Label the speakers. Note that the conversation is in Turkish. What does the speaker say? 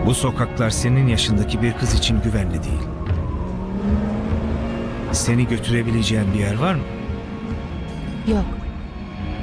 Speaker 1: Bu sokaklar senin yaşındaki bir kız için güvenli değil. Seni götürebileceğim bir yer var mı?
Speaker 2: Yok.